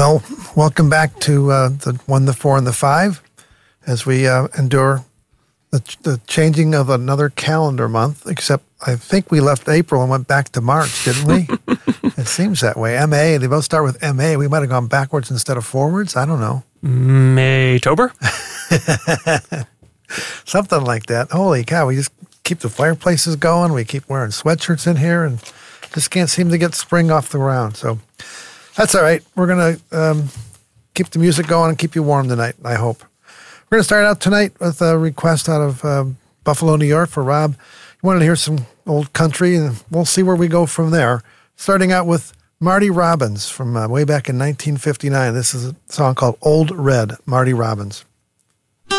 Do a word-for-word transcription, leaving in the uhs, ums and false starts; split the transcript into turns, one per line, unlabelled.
Well, welcome back to uh, the one, the four, and the five as we uh, endure the, the changing of another calendar month, except I think we left April and went back to March, didn't we? It seems that way. M A, they both start with M A. We might have gone backwards instead of forwards. I don't know.
Maytober?
Something like that. Holy cow, we just keep the fireplaces going. We keep wearing sweatshirts in here and just can't seem to get spring off the ground. So that's all right. We're going to um, keep the music going and keep you warm tonight, I hope. We're going to start out tonight with a request out of uh, Buffalo, New York for Rob. He wanted to hear some old country, and we'll see where we go from there. Starting out with Marty Robbins from uh, way back in nineteen fifty-nine. This is a song called Old Red, Marty Robbins.